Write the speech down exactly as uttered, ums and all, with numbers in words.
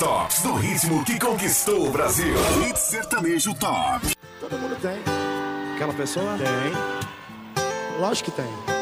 tops do ritmo que conquistou o Brasil. Hit Sertanejo Top. Todo mundo tem. Aquela pessoa? Tem. Lógico que tem.